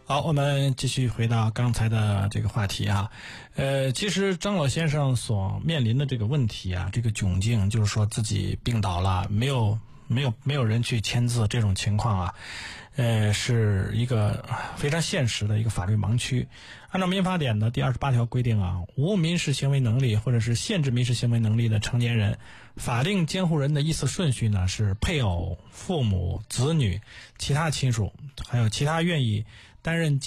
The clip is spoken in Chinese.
好，我们继续回到刚才的这个话题啊。其实张老先生所面临的这个问题啊，这个窘境，就是说自己病倒了，没有人去签字，这种情况啊，是一个非常现实的一个法律盲区。按照民法典的第28条规定啊，无民事行为能力或者是限制民事行为能力的成年人，法定监护人的依次顺序呢是配偶、父母、子女、其他亲属，还有其他愿意担任